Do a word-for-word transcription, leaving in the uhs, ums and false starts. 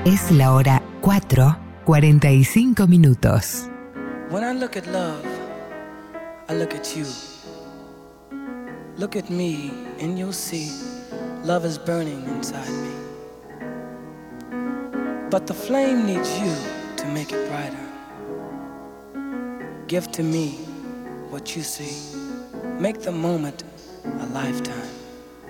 Es la hora cuatro, cuarenta y cinco minutos. When I look at love, I look at you. Look at me and you'll see love is burning inside me. But the flame needs you to make it brighter. Give to me what you see. Make the moment a lifetime.